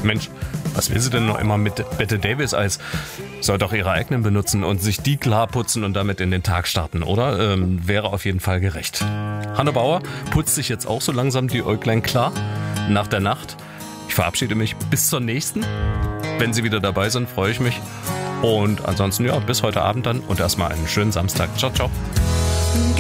Mensch, was will sie denn noch immer mit Bette Davis Eis? Soll doch ihre eigenen benutzen und sich die klar putzen und damit in den Tag starten, oder? Wäre auf jeden Fall gerecht. Hanne Bauer putzt sich jetzt auch so langsam die Äuglein klar nach der Nacht. Ich verabschiede mich bis zur nächsten. Wenn Sie wieder dabei sind, freue ich mich. Und ansonsten, ja, bis heute Abend dann und erstmal einen schönen Samstag. Ciao, ciao.